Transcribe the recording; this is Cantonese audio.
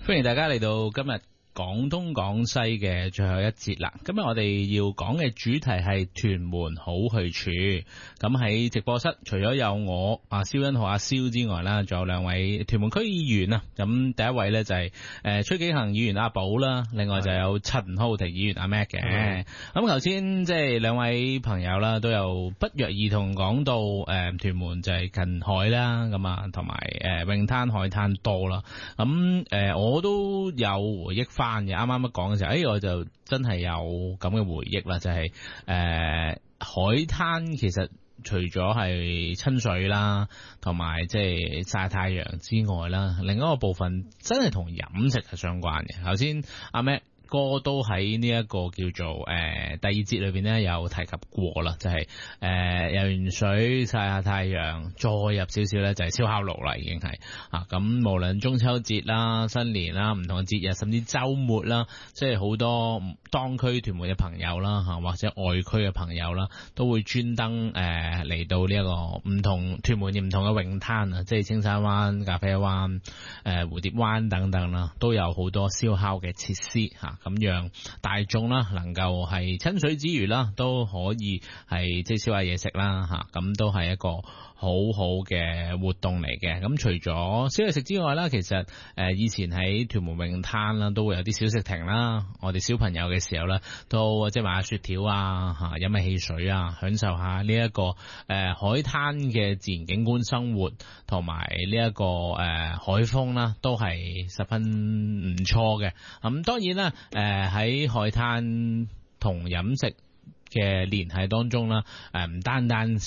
歡迎大家嚟到今日廣東廣西嘅最後一節啦。今日我哋要講嘅主題係屯門好去處。咁喺直播室除咗有我蕭欣浩阿蕭之外啦，仲有兩位屯門區議員啊。咁第一位呢就係崔景恒議員阿寶啦，另外就有陳浩霆議員阿 Mac 嘅。咁頭先即係兩位朋友啦，都有不約而同講到屯門就係近海啦，咁啊同埋泳灘海灘多啦。咁我都有回憶翻嘅，啱啱一講嘅時候，我就真係有咁嘅回憶啦，就係海灘其實除咗係親水啦，同埋即係曬太陽之外啦，另一個部分真係同飲食係相關嘅。頭先阿 Mac哥都喺呢一個叫做第二節裏邊咧有提及過啦，就係游完水曬下太陽，再入少少咧就係燒烤爐啦，已經係咁無論中秋節啦、新年啦、唔同嘅節日，甚至週末啦，即係好多當區屯門嘅朋友啦或者外區嘅朋友啦，都會專登嚟到呢一個唔同屯門唔同嘅泳灘啊，即係青山灣、咖啡灣、蝴蝶灣等等啦，都有好多燒烤嘅設施咁讓大眾啦能夠係親水之餘啦，都可以係即係燒下嘢食啦咁都係一個好好嘅活動嚟嘅。咁除咗燒嘢食之外啦，其實以前喺屯門泳灘啦都會有啲小食亭啦，我哋小朋友嘅時候咧都即係買下雪條飲下汽水享受下呢一個海灘嘅自然景觀生活，同埋呢一個海風啦，都係十分唔錯嘅。咁當然啦喺海灘同飲食嘅聯繫當中啦，唔單止